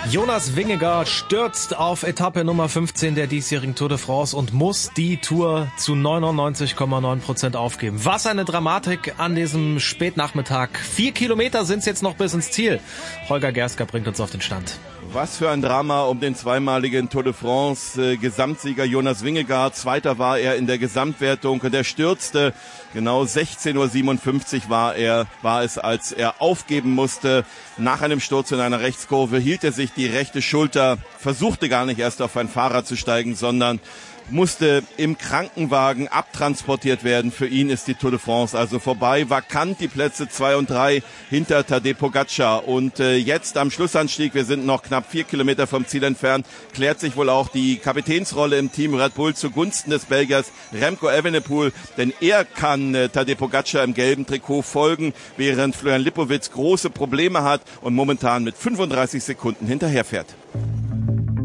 Jonas Vingegaard stürzt auf Etappe Nummer 15 der diesjährigen Tour de France und muss die Tour zu 99,9% aufgeben. Was eine Dramatik an diesem Spätnachmittag. 4 Kilometer sind es jetzt noch bis ins Ziel. Holger Gersker bringt uns auf den Stand. Was für ein Drama um den zweimaligen Tour de France Gesamtsieger Jonas Vingegaard. Zweiter war er in der Gesamtwertung und er stürzte. Genau 16:57 Uhr war es, als er aufgeben musste. Nach einem Sturz in einer Rechtskurve hielt er sich die rechte Schulter, versuchte gar nicht erst auf ein Fahrrad zu steigen, sondern musste im Krankenwagen abtransportiert werden. Für ihn ist die Tour de France also vorbei. Vakant die Plätze 2 und 3 hinter Tadej Pogačar. Und jetzt am Schlussanstieg, wir sind noch knapp 4 Kilometer vom Ziel entfernt, klärt sich wohl auch die Kapitänsrolle im Team Red Bull zugunsten des Belgiers Remco Evenepoel. Denn er kann Tadej Pogačar im gelben Trikot folgen, während Florian Lipovic große Probleme hat und momentan mit 35 Sekunden hinterherfährt.